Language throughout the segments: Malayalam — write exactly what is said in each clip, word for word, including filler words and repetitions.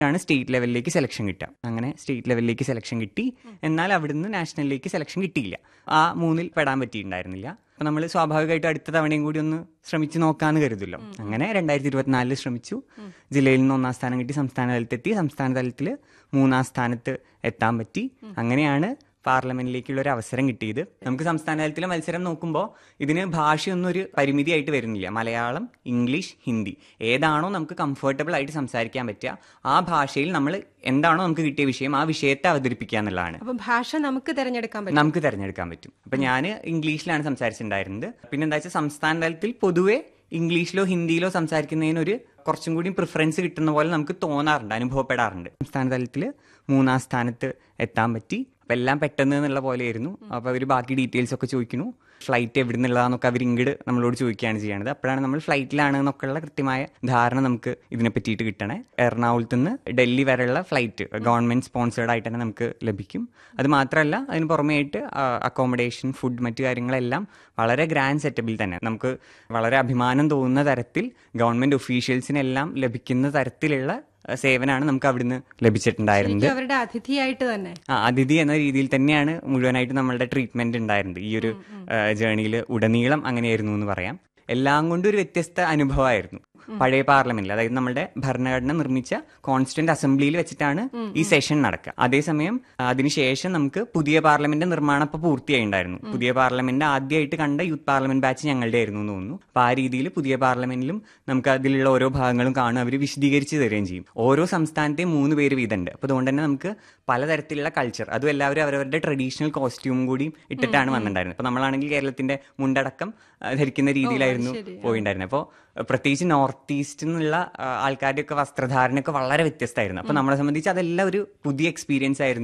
ആണ് സ്റ്റേറ്റ് ലെവലിലേക്ക് സെലക്ഷൻ കിട്ടുക. അങ്ങനെ സ്റ്റേറ്റ് ലെവലിലേക്ക് സെലക്ഷൻ കിട്ടി. എന്നാൽ അവിടുന്ന് നാഷണലിലേക്ക് സെലക്ഷൻ കിട്ടിയില്ല. ആ മൂന്നിൽ പെടാൻ പറ്റിയിട്ടുണ്ടായിരുന്നില്ല. അപ്പം നമ്മൾ സ്വാഭാവികമായിട്ടും അടുത്ത തവണയും കൂടി ഒന്ന് ശ്രമിച്ചു നോക്കാമെന്ന് കരുതല്ലോ. അങ്ങനെ രണ്ടായിരത്തി ഇരുപത്തിനാലില് ശ്രമിച്ചു. ജില്ലയിൽ നിന്ന് ഒന്നാം സ്ഥാനം കിട്ടി. സംസ്ഥാന തലത്തെത്തി. സംസ്ഥാന തലത്തിൽ മൂന്നാം സ്ഥാനത്ത് എത്താൻ പറ്റി. അങ്ങനെയാണ് പാർലമെന്റിലേക്കുള്ള ഒരു അവസരം കിട്ടിയത്. നമുക്ക് സംസ്ഥാന തലത്തിലെ മത്സരം നോക്കുമ്പോൾ ഇതിന് ഭാഷയൊന്നും ഒരു പരിമിതിയായിട്ട് വരുന്നില്ല. മലയാളം, ഇംഗ്ലീഷ്, ഹിന്ദി ഏതാണോ നമുക്ക് കംഫർട്ടബിൾ ആയിട്ട് സംസാരിക്കാൻ പറ്റുക ആ ഭാഷയിൽ നമ്മൾ എന്താണോ നമുക്ക് കിട്ടിയ വിഷയം ആ വിഷയത്തെ അവതരിപ്പിക്കുക എന്നുള്ളതാണ്. ഭാഷ നമുക്ക് തിരഞ്ഞെടുക്കാൻ പറ്റും നമുക്ക് തിരഞ്ഞെടുക്കാൻ പറ്റും. അപ്പൊ ഞാൻ ഇംഗ്ലീഷിലാണ് സംസാരിച്ചിട്ടുണ്ടായിരുന്നത്. പിന്നെ എന്താ വെച്ചാൽ സംസ്ഥാന തലത്തിൽ പൊതുവെ ഇംഗ്ലീഷിലോ ഹിന്ദിയിലോ സംസാരിക്കുന്നതിനൊരു കുറച്ചും കൂടി പ്രിഫറൻസ് കിട്ടുന്ന പോലെ നമുക്ക് തോന്നാറുണ്ട്, അനുഭവപ്പെടാറുണ്ട്. സംസ്ഥാന തലത്തിൽ മൂന്നാം സ്ഥാനത്ത് എത്താൻ പറ്റി. അപ്പം എല്ലാം പെട്ടെന്ന് എന്നുള്ള പോലെയായിരുന്നു. അപ്പോൾ അവർ ബാക്കി ഡീറ്റെയിൽസ് ഒക്കെ ചോദിക്കുന്നു. ഫ്ലൈറ്റ് എവിടെ നിന്നുള്ളതാന്നൊക്കെ അവർ ഇങ്ങോട്ട് നമ്മളോട് ചോദിക്കുകയാണ് ചെയ്യണത്. അപ്പോഴാണ് നമ്മൾ ഫ്ലൈറ്റിലാണ് എന്നൊക്കെയുള്ള കൃത്യമായ ധാരണ നമുക്ക് ഇതിനെ പറ്റിയിട്ട് കിട്ടണേ. എറണാകുളത്ത് നിന്ന് ഡൽഹി വരെയുള്ള ഫ്ലൈറ്റ് ഗവൺമെന്റ് സ്പോൺസേർഡ് ആയിട്ട് തന്നെ നമുക്ക് ലഭിക്കും. അത് മാത്രമല്ല അതിന് പുറമെയായിട്ട് അക്കോമഡേഷൻ, ഫുഡ്, മറ്റു കാര്യങ്ങളെല്ലാം വളരെ ഗ്രാൻഡ് സെറ്റപ്പിൽ തന്നെ നമുക്ക് വളരെ അഭിമാനം തോന്നുന്ന തരത്തിൽ ഗവൺമെന്റ് ഒഫീഷ്യൽസിനെല്ലാം ലഭിക്കുന്ന തരത്തിലുള്ള സേവനമാണ് നമുക്ക് അവിടുന്ന് ലഭിച്ചിട്ടുണ്ടായിരുന്നത്. അവരുടെ അതിഥിയായിട്ട് തന്നെ ആ അതിഥി എന്ന രീതിയിൽ തന്നെയാണ് മുഴുവനായിട്ട് നമ്മളുടെ ട്രീറ്റ്മെന്റ് ഉണ്ടായിരുന്നത്. ഈ ഒരു ജേർണിയിൽ ഉടനീളം അങ്ങനെയായിരുന്നു എന്ന് പറയാം. എല്ലാം കൊണ്ടും ഒരു വ്യത്യസ്ത അനുഭവമായിരുന്നു. പഴയ പാർലമെന്റിൽ, അതായത് നമ്മുടെ ഭരണഘടന നിർമ്മിച്ച കോൺസ്റ്റിറ്റ്യൂന്റ് അസംബ്ലിയിൽ വെച്ചിട്ടാണ് ഈ സെഷൻ നടക്കുക. അതേസമയം അതിനുശേഷം നമുക്ക് പുതിയ പാർലമെന്റ് നിർമ്മാണം ഇപ്പൊ പൂർത്തിയായിട്ടുണ്ടായിരുന്നു. പുതിയ പാർലമെന്റ് ആദ്യമായിട്ട് കണ്ട യൂത്ത് പാർലമെന്റ് ബാച്ച് ഞങ്ങളുടെ ആയിരുന്നു എന്ന് തോന്നുന്നു. അപ്പൊ ആ രീതിയിൽ പുതിയ പാർലമെന്റിലും നമുക്ക് അതിലുള്ള ഓരോ ഭാഗങ്ങളും കാണും, അവർ വിശദീകരിച്ച് തരികയും ചെയ്യും. ഓരോ സംസ്ഥാനത്തെയും മൂന്ന് പേര് വീതമുണ്ട്. അപ്പൊ അതുകൊണ്ട് തന്നെ നമുക്ക് പലതരത്തിലുള്ള കൾച്ചർ, അതും എല്ലാവരും അവരവരുടെ ട്രഡീഷണൽ കോസ്റ്റ്യൂം കൂടി ഇട്ടിട്ടാണ് വന്നിട്ടുണ്ടായിരുന്നത്. അപ്പൊ നമ്മളാണെങ്കിൽ കേരളത്തിന്റെ മുണ്ടടക്കം ധരിക്കുന്ന രീതിയിലായിരുന്നു പോയിണ്ടായിരുന്നത്. അപ്പോൾ പ്രത്യേകിച്ച് നോർത്ത് ഈസ്റ്റ് നിന്നുള്ള ആൾക്കാരുടെ ഒക്കെ വസ്ത്രധാരണയൊക്കെ വളരെ വ്യത്യസ്തമായിരുന്നു. അപ്പൊ നമ്മളെ സംബന്ധിച്ച് അതെല്ലാം ഒരു പുതിയ എക്സ്പീരിയൻസ് ആയിരുന്നു.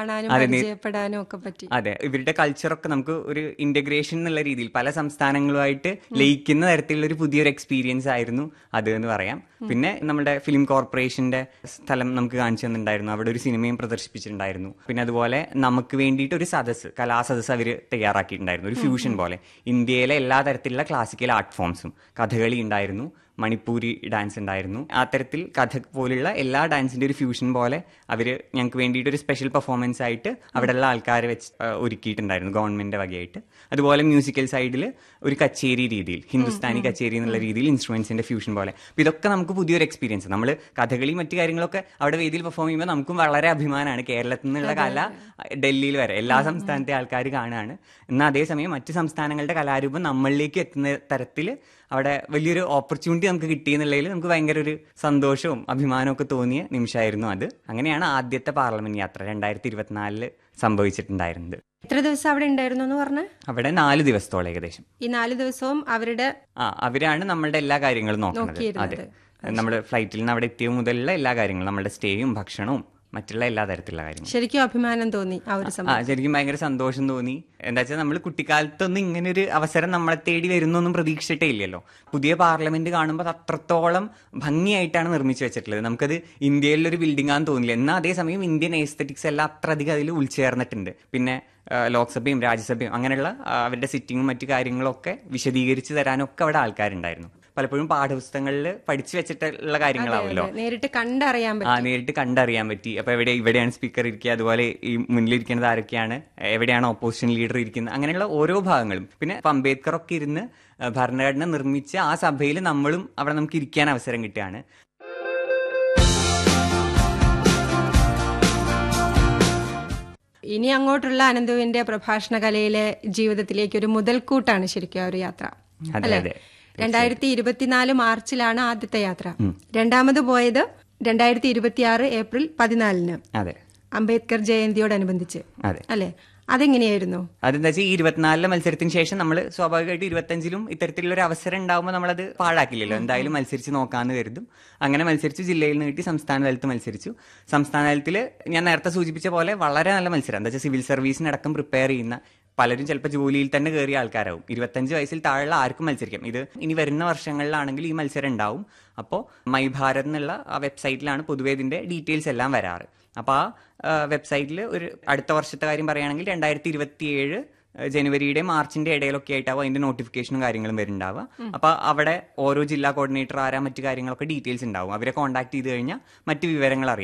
അതെ, ഇവരുടെ കൾച്ചറൊക്കെ നമുക്ക് ഒരു ഇന്റഗ്രേഷൻ എന്നുള്ള രീതിയിൽ പല സംസ്ഥാനങ്ങളുമായിട്ട് ലയിക്കുന്ന തരത്തിലുള്ള ഒരു പുതിയൊരു എക്സ്പീരിയൻസ് ആയിരുന്നു അത് എന്ന് പറയാം. പിന്നെ നമ്മുടെ ഫിലിം കോർപ്പറേഷന്റെ സ്ഥലം നമുക്ക് കാണിച്ചു തന്നിട്ടുണ്ടായിരുന്നു. അവിടെ ഒരു സിനിമയും പ്രദർശിപ്പിച്ചിട്ടുണ്ടായിരുന്നു. പിന്നെ അതുപോലെ നമുക്ക് വേണ്ടിയിട്ട് ഒരു സദസ്സ്, കലാസദസ്സ് അവർ തയ്യാറാക്കിയിട്ടുണ്ടായിരുന്നു. ഒരു ഫ്യൂഷൻ പോലെ ഇന്ത്യയിലെ എല്ലാ തരത്തിലുള്ള ക്ലാസിക്കൽ ആർട്ട് ഫോംസും, കഥകളി ഉണ്ടായിരുന്നു, മണിപ്പൂരി ഡാൻസ് ഉണ്ടായിരുന്നു. അത്തരത്തിൽ കഥക് പോലുള്ള എല്ലാ ഡാൻസിന്റെ ഒരു ഫ്യൂഷൻ പോലെ അവര് ഞങ്ങൾക്ക് വേണ്ടിയിട്ട് ഒരു സ്പെഷ്യൽ പെർഫോമൻസ് ആയിട്ട് അവിടെയുള്ള ആൾക്കാരെ വെച്ച് ഒരുക്കിയിട്ടുണ്ടായിരുന്നു ഗവൺമെന്റിന്റെ വകയായിട്ട്. അതുപോലെ മ്യൂസിക്കൽ സൈഡിൽ ഒരു കച്ചേരി രീതിയിൽ, ഹിന്ദുസ്ഥാനി കച്ചേരി എന്നുള്ള രീതിയിൽ ഇൻസ്ട്രുമെന്റ്സിന്റെ ഫ്യൂഷൻ പോലെ. അപ്പൊ ഇതൊക്കെ നമുക്ക് പുതിയൊരു എക്സ്പീരിയൻസ്. നമ്മൾ കഥകളി മറ്റു കാര്യങ്ങളൊക്കെ അവിടെ വേദിയിൽ പെർഫോം ചെയ്യുമ്പോൾ നമുക്കും വളരെ അഭിമാനമാണ്. കേരളത്തിൽ നിന്നുള്ള കല ഡൽഹിയിൽ വരെ എല്ലാ സംസ്ഥാനത്തെ ആൾക്കാർ കാണുകയാണ്. എന്നാൽ അതേസമയം മറ്റു സംസ്ഥാനങ്ങളുടെ കലാരൂപം നമ്മളിലേക്ക് എത്തുന്ന തരത്തിൽ അവിടെ വലിയൊരു ഓപ്പർച്യൂണിറ്റി നമുക്ക് കിട്ടിയെന്നുള്ളതിൽ നമുക്ക് ഭയങ്കര ഒരു സന്തോഷവും അഭിമാനവും ഒക്കെ തോന്നിയ നിമിഷമായിരുന്നു അത്. അങ്ങനെയാണ് ആദ്യത്തെ പാർലമെന്റ് യാത്ര രണ്ടായിരത്തി ഇരുപത്തിനാലില് സംഭവിച്ചിട്ടുണ്ടായിരുന്നത്. എത്ര ദിവസം അവിടെ ഉണ്ടായിരുന്നു എന്ന് പറഞ്ഞ? അവിടെ നാല് ദിവസത്തോളം ഏകദേശം. ഈ നാല് ദിവസവും അവരുടെ ആ അവരാണ് നമ്മളുടെ എല്ലാ കാര്യങ്ങളും നോക്കുന്നത്. അതെ, നമ്മുടെ ഫ്ലൈറ്റിൽ നിന്ന് അവിടെ എത്തിയ മുതലുള്ള എല്ലാ കാര്യങ്ങളും, നമ്മുടെ സ്റ്റേയും ഭക്ഷണവും മറ്റുള്ള എല്ലാ തരത്തിലുള്ള കാര്യങ്ങളും. ശരിക്കും അഭിമാനം തോന്നി ആ ഒരു സമയം. ആ ശരിക്കും ഭയങ്കര സന്തോഷം തോന്നി. എന്താ വെച്ചാൽ നമ്മൾ കുട്ടിക്കാലത്തൊന്നും ഇങ്ങനെ ഒരു അവസരം നമ്മളെ തേടി വരുന്നൊന്നും പ്രതീക്ഷിച്ചിട്ടേ ഇല്ലല്ലോ. പുതിയ പാർലമെന്റ് കാണുമ്പോൾ അത്രത്തോളം ഭംഗിയായിട്ടാണ് നിർമ്മിച്ചു വെച്ചിട്ടുള്ളത്. നമുക്കത് ഇന്ത്യയിലൊരു ബിൽഡിംഗ് ആണെന്ന് തോന്നില്ല. എന്നാൽ അതേസമയം ഇന്ത്യൻ എസ്തെറ്റിക്സ് എല്ലാം അത്ര അധികം അതിൽ ഉൾച്ചേർന്നിട്ടുണ്ട്. പിന്നെ ലോക്സഭയും രാജ്യസഭയും അങ്ങനെയുള്ള അവരുടെ സിറ്റിങ്ങും മറ്റു കാര്യങ്ങളൊക്കെ വിശദീകരിച്ച് തരാനൊക്കെ അവിടെ ആൾക്കാരുണ്ടായിരുന്നു. പലപ്പോഴും പാഠപുസ്തകങ്ങളിൽ പഠിച്ചു വെച്ചിട്ടുള്ള കാര്യങ്ങളാവുമല്ലോ, നേരിട്ട് കണ്ടറിയാൻ ആ നേരിട്ട് കണ്ടറിയാൻ പറ്റി. അപ്പൊ എവിടെ ഇവിടെയാണ് സ്പീക്കർ ഇരിക്കുക, അതുപോലെ ഈ മുന്നിലിരിക്കുന്നത് ആരൊക്കെയാണ്, എവിടെയാണ് ഓപ്പോസിഷൻ ലീഡർ ഇരിക്കുന്നത്, അങ്ങനെയുള്ള ഓരോ ഭാഗങ്ങളും. പിന്നെ അംബേദ്കർ ഒക്കെ ഇരുന്ന് ഭരണഘടന നിർമ്മിച്ച ആ സഭയിൽ നമ്മളും അവിടെ നമുക്ക് ഇരിക്കാൻ അവസരം കിട്ടുകയാണ്. ഇനി അങ്ങോട്ടുള്ള അനന്തുവിന്റെ പ്രഭാഷണ കലയിലെ ജീവിതത്തിലേക്ക് ഒരു മുതൽക്കൂട്ടാണ് ശരിക്കും ആ ഒരു യാത്ര, അല്ലേ? രണ്ടായിരത്തി ഇരുപത്തിനാല് മാർച്ചിലാണ് ആദ്യത്തെ യാത്ര. രണ്ടാമത് പോയത് രണ്ടായിരത്തി ഇരുപത്തിയാറ് ഏപ്രിൽ പതിനാലിന് അംബേദ്കർ ജയന്തിയോടനുബന്ധിച്ച്, അല്ലെ? അതെങ്ങനെയായിരുന്നു? അതെന്താ വെച്ചാൽ ഈ ഇരുപത്തിനാലിലെ മത്സരത്തിന് ശേഷം നമ്മൾ സ്വാഭാവികമായിട്ട് ഇരുപത്തഞ്ചിലും ഇത്തരത്തിലുള്ള ഒരു അവസരം ഉണ്ടാകുമ്പോൾ നമ്മളത് പാഴാക്കില്ലല്ലോ, എന്തായാലും മത്സരിച്ച് നോക്കാമെന്ന് കരുതും. അങ്ങനെ മത്സരിച്ചു. ജില്ലയിൽ നിന്ന് കിട്ടി. സംസ്ഥാന തലത്ത് മത്സരിച്ചു. സംസ്ഥാന തലത്തിൽ ഞാൻ നേരത്തെ സൂചിപ്പിച്ച പോലെ വളരെ നല്ല മത്സരം. എന്താ വെച്ചാൽ സിവിൽ സർവീസിനടക്കം പ്രിപ്പയർ ചെയ്യുന്ന പലരും ചിലപ്പോൾ ജോലിയിൽ തന്നെ കയറിയ ആൾക്കാരാവും. ഇരുപത്തഞ്ച് വയസ്സിൽ താഴെയുള്ള ആർക്കും മത്സരിക്കാം. ഇത് ഇനി വരുന്ന വർഷങ്ങളിലാണെങ്കിൽ ഈ മത്സരം ഉണ്ടാവും. അപ്പോൾ മൈ ഭാരത് എന്നുള്ള ആ വെബ്സൈറ്റിലാണ് പൊതുവേ ഇതിന്റെ ഡീറ്റെയിൽസ് എല്ലാം വരാറ്. അപ്പോൾ ആ വെബ്സൈറ്റിൽ ഒരു അടുത്ത വർഷത്തെ കാര്യം പറയുകയാണെങ്കിൽ രണ്ടായിരത്തി ഇരുപത്തി ഏഴ് ജനുവരിയുടെ മാർച്ചിന്റെ ഇടയിലൊക്കെ ആയിട്ടാവും അതിന്റെ നോട്ടിഫിക്കേഷനും കാര്യങ്ങളും വരുന്നുണ്ടാവുക. അപ്പൊ അവിടെ ഓരോ ജില്ലാ കോർഡിനേറ്റർ ആരാ മറ്റു കാര്യങ്ങളൊക്കെ ഡീറ്റെയിൽസ് ഉണ്ടാവും. അവരെ കോൺടാക്ട് ചെയ്ത് കഴിഞ്ഞാൽ മറ്റു വിവരങ്ങൾ അറിയാം.